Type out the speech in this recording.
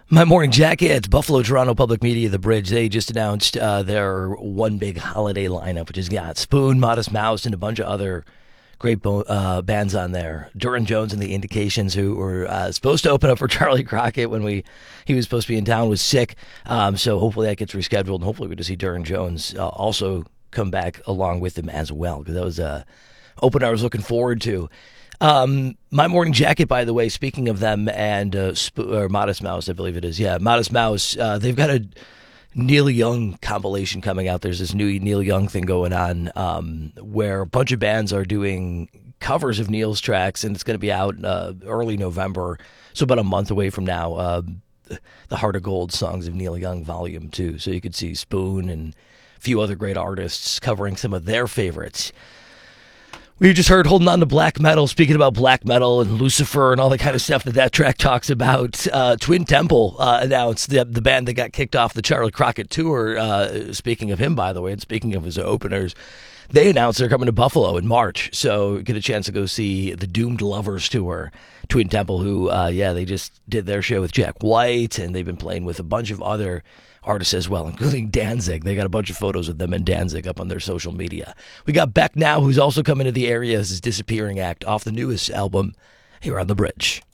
My morning jacket, Buffalo Toronto Public Media, The Bridge. They just announced their one big holiday lineup, which has got Spoon, Modest Mouse, and a bunch of other great bands on there. Duran Jones and the Indications, who were supposed to open up for Charlie Crockett when he was supposed to be in town, was sick. So hopefully that gets rescheduled, and hopefully we get to see Duran Jones also come back along with them as well, because that was a opener I was looking forward to. My morning jacket, by the way, speaking of them and or Modest Mouse, I believe it is. Yeah, Modest Mouse. They've got a Neil Young compilation coming out. There's this new Neil Young thing going on where a bunch of bands are doing covers of Neil's tracks, and it's going to be out early November, so about a month away from now. The Heart of Gold Songs of Neil Young Volume 2. So you could see Spoon and a few other great artists covering some of their favorites. We just heard Holding On to Black Metal, speaking about black metal and Lucifer and all the kind of stuff that track talks about. Twin Temple announced the band that got kicked off the Charlie Crockett tour. Speaking of him, by the way, and speaking of his openers, they announced they're coming to Buffalo in March. So get a chance to go see the Doomed Lovers tour. Twin Temple, who, they just did their show with Jack White, and they've been playing with a bunch of other artists as well, including Danzig. They got a bunch of photos of them and Danzig up on their social media. We got Beck now, who's also coming to the area as his Disappearing Act off the newest album here on The Bridge.